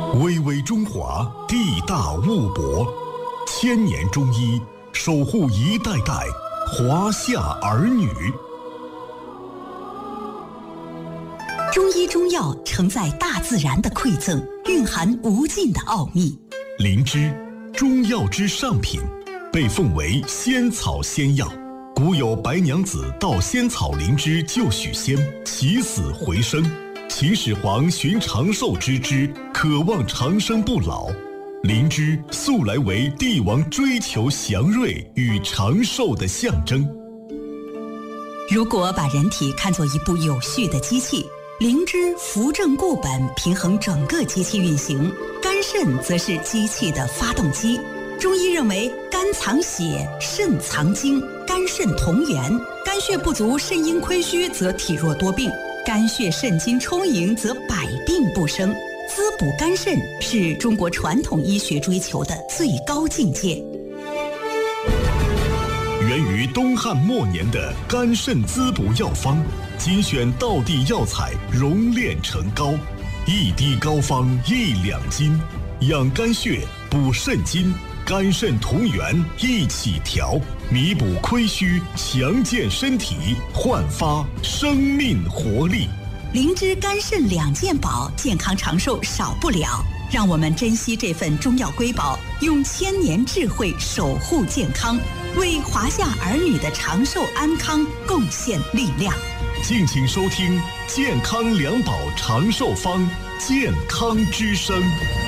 巍巍中华，地大物博，千年中医守护一代代华夏儿女。 中医中药承载大自然的馈赠，蕴含无尽的奥秘。 灵芝，中药之上品，被奉为仙草仙药。古有白娘子盗仙草灵芝救许仙，起死回生。秦始皇寻长寿之枝，渴望长生不老。灵芝素来为帝王追求祥瑞与长寿的象征。 如果把人体看作一部有序的机器，灵芝扶正固本，平衡整个机器运行；肝肾则是机器的发动机。中医认为，肝藏血，肾藏精，肝肾同源。肝血不足、肾阴亏虚，则体弱多病；肝血肾精充盈，则百病不生。滋补肝肾是中国传统医学追求的最高境界。 源于东汉末年的肝肾滋补药方，精选道地药材熔炼成膏，一滴膏方1两金，养肝血，补肾精，肝肾同源一起调，弥补亏虚，强健身体，焕发生命活力。 灵芝肝肾两件宝，健康长寿少不了。让我们珍惜这份中药瑰宝，用千年智慧守护健康，为华夏儿女的长寿安康贡献力量。 敬请收听健康两宝长寿方，健康之声。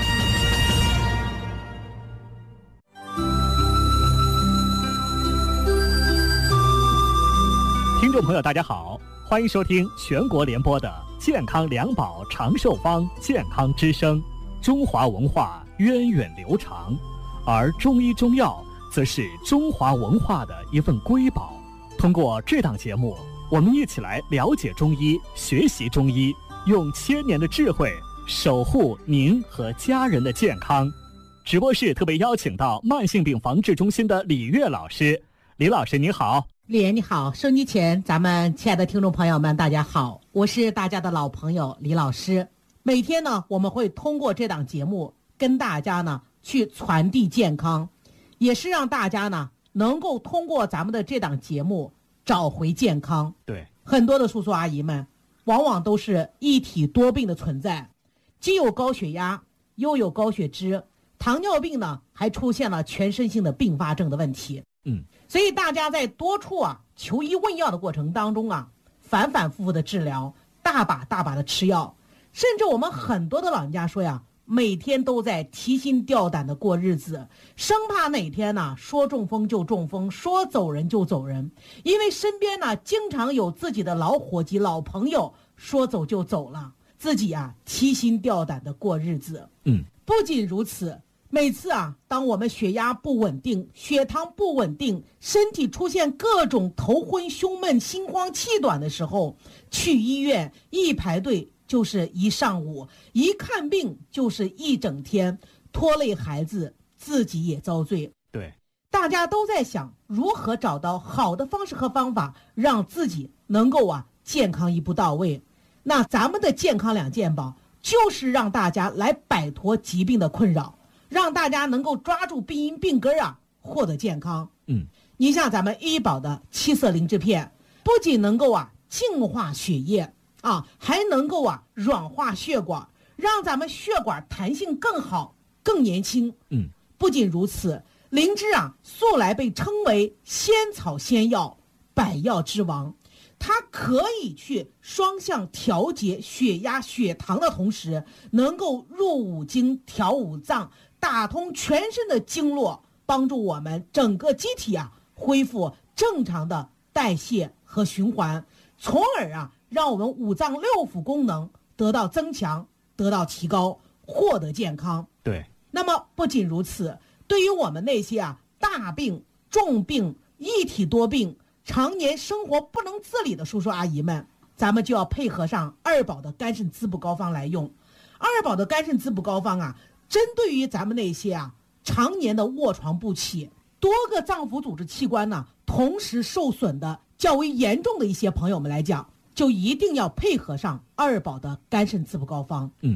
听众朋友大家好，欢迎收听全国联播的健康两宝长寿方，健康之声。中华文化源远流长，而中医中药则是中华文化的一份瑰宝。通过这档节目，我们一起来了解中医，学习中医，用千年的智慧守护您和家人的健康。直播室特别邀请到慢性病防治中心的李月老师。李老师你好。 李岩你好，收音机前咱们亲爱的听众朋友们大家好，我是大家的老朋友李老师。每天呢，我们会通过这档节目跟大家呢去传递健康，也是让大家呢能够通过咱们的这档节目找回健康。 对， 很多的叔叔阿姨们往往都是一体多病的存在，既有高血压，又有高血脂，糖尿病呢还出现了全身性的并发症的问题。所以大家在多处求医问药的过程当中反反复复的治疗，大把的吃药，甚至我们很多的老人家说每天都在提心吊胆的过日子，生怕哪天说中风就中风，说走人就走人，因为身边经常有自己的老伙计、老朋友说走就走了，自己提心吊胆的过日子。不仅如此，每次当我们血压不稳定、血糖不稳定，身体出现各种头昏、胸闷、心慌、气短的时候，去医院一排队就是一上午，一看病就是一整天，拖累孩子，自己也遭罪。 对， 大家都在想如何找到好的方式和方法，让自己能够健康一步到位。那咱们的健康两件宝，就是让大家来摆脱疾病的困扰，让大家能够抓住病因病根获得健康。你像咱们医保的7色灵芝片，不仅能够净化血液还能够软化血管，让咱们血管弹性更好、更年轻。不仅如此，灵芝素来被称为仙草仙药、百药之王。它可以去双向调节血压、血糖的同时，能够入五经、调五脏，打通全身的经络，帮助我们整个机体恢复正常的代谢和循环，从而让我们五脏六腑功能得到增强、得到提高，获得健康。 对。 那么不仅如此，对于我们那些大病、重病、一体多病、常年生活不能自理的叔叔阿姨们，咱们就要配合上二宝的肝肾滋补膏方来用。二宝的肝肾滋补膏方针对于咱们那些常年的卧床不起，多个脏腑组织器官同时受损的较为严重的一些朋友们来讲，就一定要配合上二宝的肝肾滋补膏方。它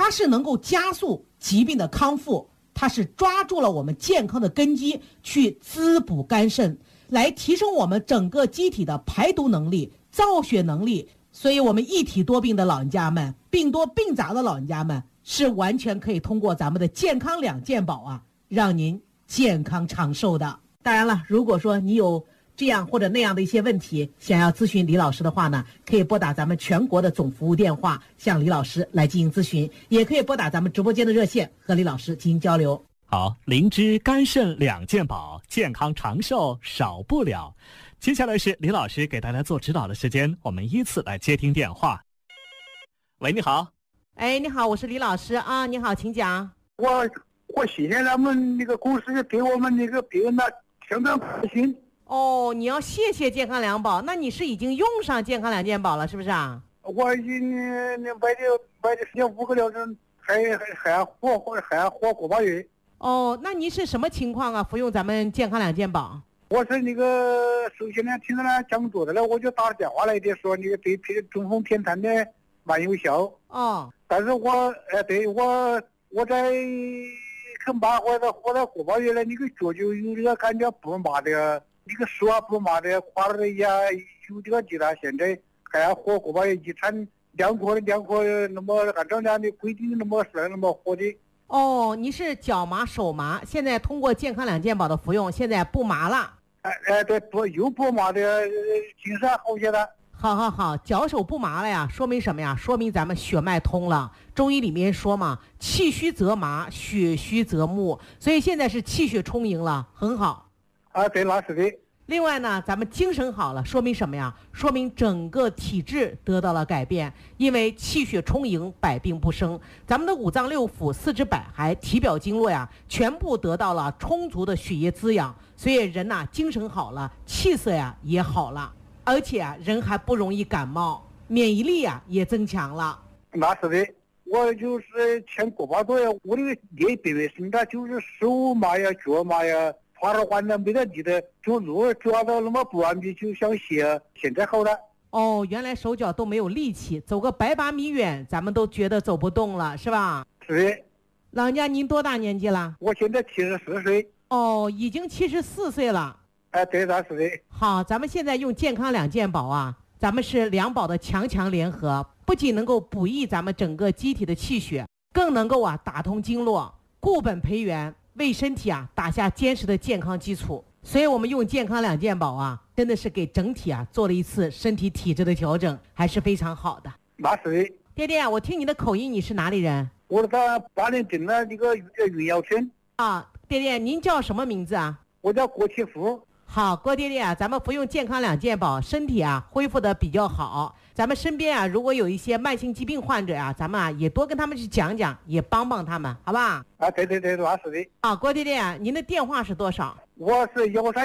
它是能够加速疾病的康复，它是抓住了我们健康的根基，去滋补肝肾，来提升我们整个机体的排毒能力、造血能力。所以我们一体多病的老人家们，病多病杂的老人家们，是完全可以通过咱们的健康2健保啊，让您健康长寿的。当然了，如果说你有这样或者那样的一些问题，想要咨询李老师的话呢，可以拨打咱们全国的总服务电话向李老师来进行咨询，也可以拨打咱们直播间的热线和李老师进行交流。 好，灵芝肝肾2健保，健康长寿少不了。接下来是李老师给大家做指导的时间，我们依次来接听电话。喂，你好。 哎，你好，我是李老师啊，你好，请讲。 我谢谢他们那个公司给我们那个病人呢相当开心。 哦，你要谢谢健康2保，那你是已经用上健康2健保了，是不是啊？ 我已经买的时间5个疗程，还活过8月。 哦，那您是什么情况啊？服用咱们健康2健保？ 我是那个首先呢，听到他讲座的了，我就打了电话来的，说那个对中风偏瘫的蛮有效。 哦。 但是我在很麻或者活了过8月了，那个脚就有这个感觉不麻的，那个手不麻的，花了也有这个劲了。现在还活过8月，一产2颗那么按照人家的规定那么算那么活的。 哦，你是脚麻手麻，现在通过健康2健保的服用，现在不麻了。 对，不麻的，精神好些了。 好，脚手不麻了呀，说明什么呀？说明咱们血脉通了。中医里面说嘛，气虚则麻，血虚则木，所以现在是气血充盈了，很好。 对，那是的。 另外呢，咱们精神好了，说明什么呀？说明整个体质得到了改变，因为气血充盈，百病不生。咱们的五脏六腑、四肢百骸、体表经络呀，全部得到了充足的血液滋养，所以人呐，精神好了，气色呀也好了，而且人还不容易感冒，免疫力呀也增强了。 那是的，我就是前过8多月，我那个裂别生的，就是手麻呀、脚麻呀。花了完了没得力的，就路抓到那么不完美，就想歇。现在好了。 哦，原来手脚都没有力气，走个100把米远，咱们都觉得走不动了，是吧？ 是的。 老人家您多大年纪了？ 我现在74岁。 哦，已经74岁了。 对，那是的。 好，咱们现在用健康2健保啊，咱们是2保的强联合，不仅能够补益咱们整个机体的气血，更能够打通经络，固本培元。为身体打下坚实的健康基础，所以我们用健康2健保真的是给整体做了一次身体体质的调整，还是非常好的。 那是的。 爹爹我听你的口音，你是哪里人？ 我在巴林镇的那个云瑶村。 爹爹您叫什么名字啊？ 我叫郭启福。 好，郭爹爹咱们服用健康2健保，身体恢复的比较好。咱们身边如果有一些慢性疾病患者咱们也多跟他们去讲讲，也帮帮他们，好吧？ 对，那是的。 郭爹爹您的电话是多少？ 我是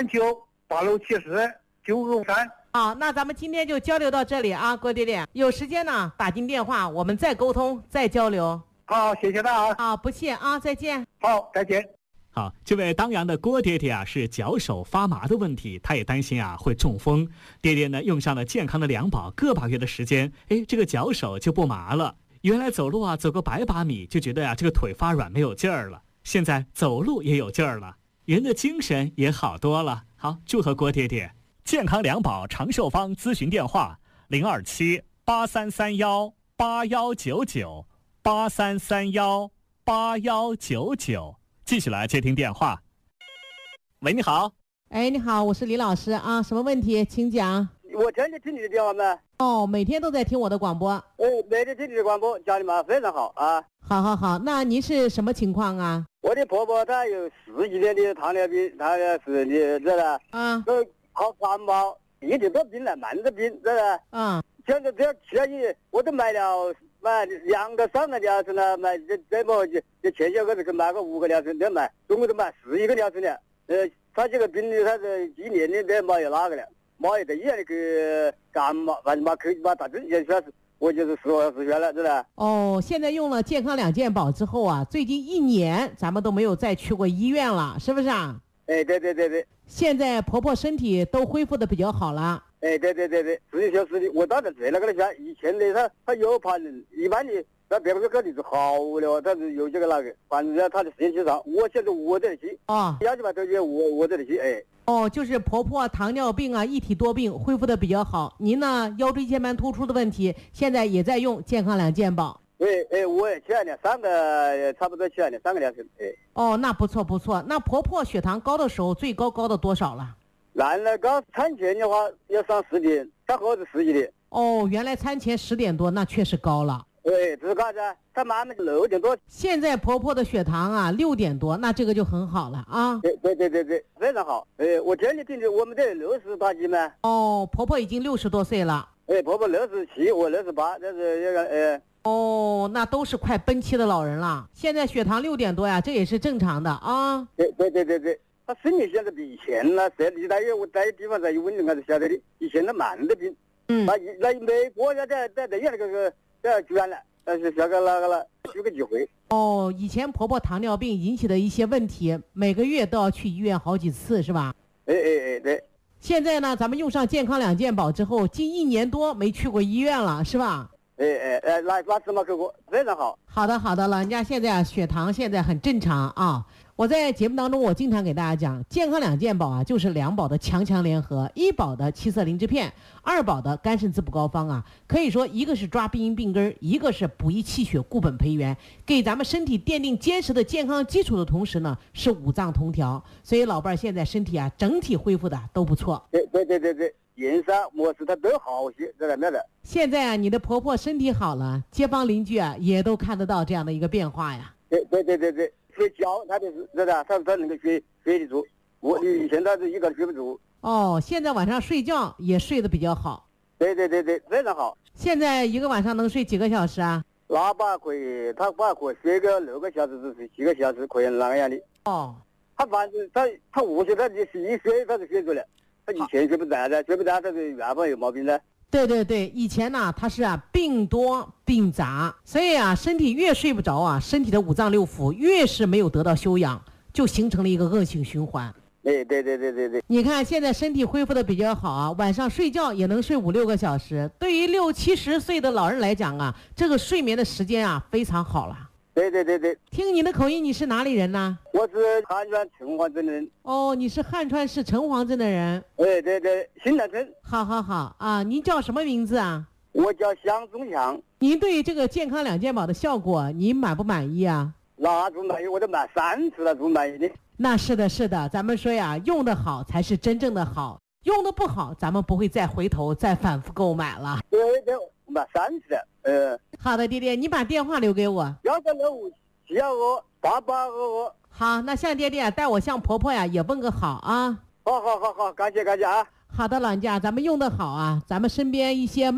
139-8674-963。 那咱们今天就交流到这里郭爹爹，有时间呢打进电话，我们再沟通再交流。 好，谢谢大家不谢再见。 好，再见。 好，这位当阳的郭爹爹是脚手发麻的问题，他也担心会中风。爹爹呢用上了健康的2保，个把月的时间，这个脚手就不麻了。原来走路走个100把米就觉得这个腿发软没有劲儿了，现在走路也有劲儿了，人的精神也好多了。好，祝贺郭爹爹。健康2保长寿方咨询电话：027-8331-8199，8331-8199。继续来接听电话。喂，你好。 你好，我是李老师什么问题请讲。 我天天听你的电话吗？ 每天都在听我的广播。 每天听你的广播，家里嘛非常好好，那您是什么情况啊？ 我的婆婆她有10几年的糖尿病，她是你知道都好感冒，一直都病了，慢着病，知道现在只要吃了我都买了2个3个疗程了，买这么就前些个买个5个疗程都买，总共都买11个疗程了。他这个病例他是1年的都没有哪个了，没有的一样的去感冒，反正把打针也算是，我就是10月了，知道现在用了健康2健保之后最近1年咱们都没有再去过医院了，是不是对。 现在婆婆身体都恢复的比较好了。 对，是的，我到了这那个以前的他有怕人，一般的那别个例子好了，但是有这个那个，反正他的身体上，我现在握在一起啊，要就把这些握在一起，哎。 哦，就是婆婆糖尿病啊，一体多病恢复的比较好。您呢，腰椎间盘突出的问题，现在也在用健康2健保。 我也7年3个，差不多7年3个疗程，哎。 哦，那不错不错。那婆婆血糖高的时候，最高到多少了？ 原来刚产前的话要上10点，产后是10几点。 哦，原来产前10点多，那确实高了。 对，这是干啥？他妈妈6点多。 现在婆婆的血糖啊6点多，那这个就很好了啊。 对，非常好。我这里定的，我们这68斤嘛。 哦，婆婆已经60多岁了。 婆婆67，我68，这是这个哦，那都是快奔期的老人了。现在血糖6点多呀，这也是正常的啊。 对，他身体现在比以前了，一大月我在地方在有稳定，还是晓得的。以前他慢的病，那美国要在院那个在住院了，但是这个那个了，有个机会。 哦，以前婆婆糖尿病引起的一些问题，每个月都要去医院好几次，是吧？ 对。 现在呢，咱们用上健康2健保之后，近1年多没去过医院了，是吧？ 那怎么去过？非常好。 好的，老人家现在血糖现在很正常啊。我在节目当中，我经常给大家讲，健康2健保啊，就是2保的强联合，医保的7色灵芝片，2保的肝肾滋补膏方啊，可以说一个是抓病因病根，一个是补益气血固本培元，给咱们身体奠定坚实的健康基础的同时呢，是5脏同调，所以老伴儿现在身体啊整体恢复的都不错。 对，人生模式它都好些，这个没的。 现在啊，你的婆婆身体好了，街坊邻居啊也都看得到这样的一个变化呀。 对。睡觉，他就是知道，他能够睡得住。我以前他是一个睡不住。 哦，现在晚上睡觉也睡得比较好。 对，非常好。 现在一个晚上能睡几个小时啊？ 他可以睡个6个小时至7个小时，可以那个样的。 哦， 他反正他无锡他就是一睡他就睡着了，他以前睡不着的，他是原本有毛病的。 对，以前呢他是病多病杂，所以身体越睡不着身体的5脏6腑越是没有得到休养，就形成了一个恶性循环。 对。 你看现在身体恢复的比较好晚上睡觉也能睡5、6个小时。对于60、70岁的老人来讲这个睡眠的时间非常好了。 对。 听你的口音，你是哪里人呢？ 我是汉川城隍镇的人。 哦，你是汉川市城隍镇的人。 对，新南村。 好啊，您叫什么名字啊？ 我叫向忠强。 您对这个健康2健保的效果，您满不满意啊？ 那不满意，我都买3次了，不满意的。 那是的，咱们说用的好才是真正的好，用的不好，咱们不会再回头再反复购买了。 对，买3次的。 好的，爹爹，你把电话留给我。 165-725-8822。 好，那向爹爹带我向婆婆也问个好啊。 好，感谢啊。 好的，老人家，咱们用的好咱们身边一些